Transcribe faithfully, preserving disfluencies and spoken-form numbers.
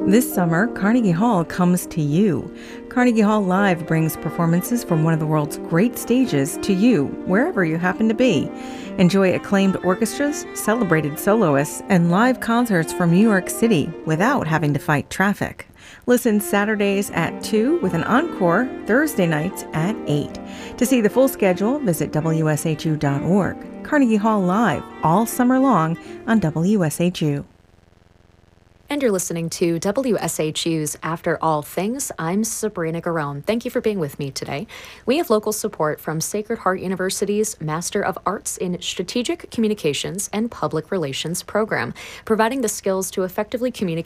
This summer, Carnegie Hall comes to you. Carnegie Hall Live brings performances from one of the world's great stages to you, wherever you happen to be. Enjoy acclaimed orchestras, celebrated soloists, and live concerts from New York City without having to fight traffic. Listen Saturdays at two with an encore Thursday nights at eight. To see the full schedule, visit W S H U dot org. Carnegie Hall Live, all summer long on W S H U. And you're listening to W S H U's After All Things. I'm Sabrina Garone. Thank you for being with me today. We have local support from Sacred Heart University's Master of Arts in Strategic Communications and Public Relations program, providing the skills to effectively communicate